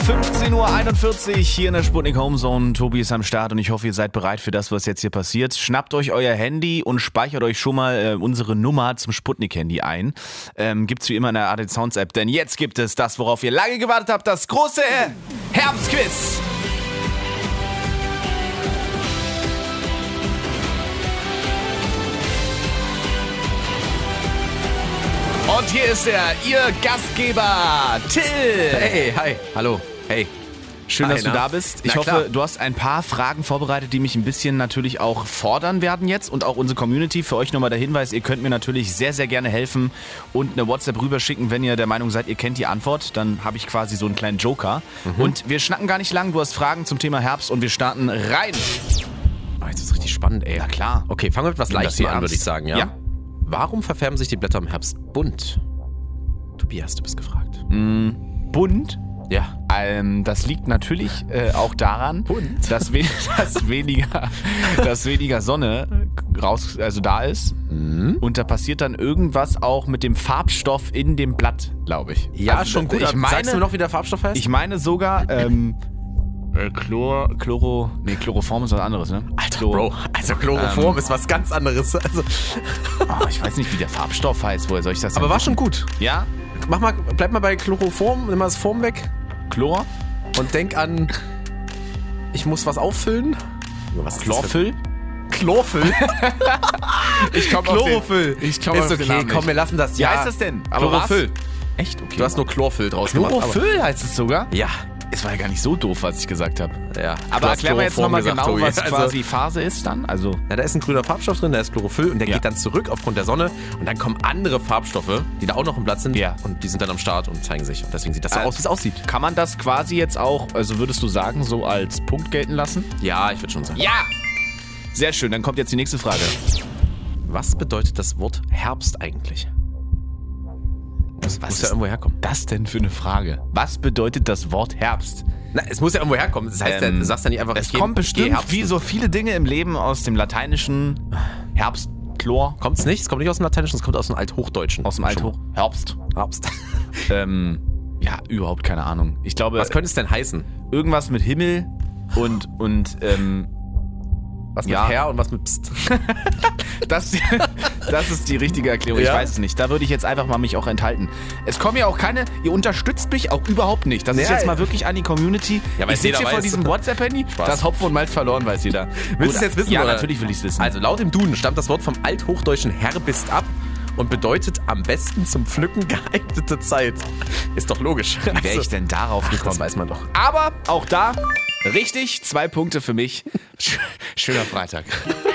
15:41 Uhr hier in der Sputnik Homezone. Tobi ist am Start und ich hoffe, ihr seid bereit für das, was jetzt hier passiert. Schnappt euch euer Handy und speichert euch schon mal unsere Nummer zum Sputnik-Handy ein. Gibt's wie immer in der ARD Sounds App, denn jetzt gibt es das, worauf ihr lange gewartet habt, das große Herbstquiz. Und hier ist Ihr Gastgeber, Till. Hey, hi, hallo, hey. Schön, dass du da bist. Ich hoffe, du hast ein paar Fragen vorbereitet, die mich ein bisschen natürlich auch fordern werden jetzt und auch unsere Community. Für euch nochmal der Hinweis, ihr könnt mir natürlich sehr, sehr gerne helfen und eine WhatsApp rüberschicken, wenn ihr der Meinung seid, ihr kennt die Antwort. Dann habe ich quasi so einen kleinen Joker. Und wir schnacken gar nicht lang. Du hast Fragen zum Thema Herbst und wir starten rein. Oh, jetzt ist richtig spannend, ey. Ja, klar. Okay, fangen wir mit was Leichtem an, würde ich sagen, ja? Ja. Warum verfärben sich die Blätter im Herbst bunt? Tobias, du bist gefragt. Bunt? Ja. Das liegt natürlich auch daran, dass weniger Sonne da ist. Und da passiert dann irgendwas auch mit dem Farbstoff in dem Blatt, glaube ich. Ja, also, schon gut. Sagst du noch, wie der Farbstoff heißt? Ich meine sogar Chloroform ist was anderes, ne? Alter, Bro, also Chloroform ist was ganz anderes. Also. Ich weiß nicht, wie der Farbstoff heißt. Woher soll ich das denn Aber war wissen? schon gut. Ja? Bleib mal bei Chloroform, nimm mal das Form weg. Chlor? Und denk an, ich muss was auffüllen. Was ist Chlorfüll? Chlorophyll? Chlorophyll. Ist okay, komm, wir lassen das. Wie heißt das denn? Chlorophyll. Echt? Okay. Du hast nur Chlorophyll draus gemacht. Chlorophyll heißt es sogar? Ja. Es war ja gar nicht so doof, was ich gesagt habe. Ja. Aber erklären wir jetzt nochmal genau, Tobi. was quasi Phase ist dann? Also da ist ein grüner Farbstoff drin, da ist Chlorophyll und der geht dann zurück aufgrund der Sonne und dann kommen andere Farbstoffe, die da auch noch im Blatt sind und die sind dann am Start und zeigen sich. Und deswegen sieht das so aus, wie es aussieht. Kann man das quasi jetzt auch, also würdest du sagen, so als Punkt gelten lassen? Ja, ich würde schon sagen. Ja! Sehr schön, dann kommt jetzt die nächste Frage. Was bedeutet das Wort Herbst eigentlich? Was muss ja irgendwo herkommen. Das denn für eine Frage? Was bedeutet das Wort Herbst? Na, es muss ja irgendwo herkommen. Das heißt, du sagst ja nicht einfach, es kommt bestimmt wie so viele Dinge im Leben aus dem Lateinischen. Herbst, Chlor. Kommt's nicht? Es kommt nicht aus dem Lateinischen, es kommt aus dem Althochdeutschen. Aus dem Herbst. Ja, überhaupt keine Ahnung. Ich glaube. Was könnte es denn heißen? Irgendwas mit Himmel und was mit Herr und was mit Pst. Das ist die richtige Erklärung. Ja? Ich weiß es nicht. Da würde ich jetzt einfach mal mich auch enthalten. Es kommen ja auch keine, ihr unterstützt mich auch überhaupt nicht. Das ist jetzt mal wirklich an die Community. Ja, ich sitze hier vor diesem WhatsApp-Handy, das Hopfen und Malz verloren, weiß jeder. Willst du es jetzt wissen? Ja, oder? Natürlich will ich es wissen. Also laut dem Duden stammt das Wort vom althochdeutschen Herbst ab und bedeutet am besten zum Pflücken geeignete Zeit. Ist doch logisch. Wie wäre ich denn darauf gekommen? Das weiß man doch. Aber auch da, richtig, 2 Punkte für mich. Schöner Freitag.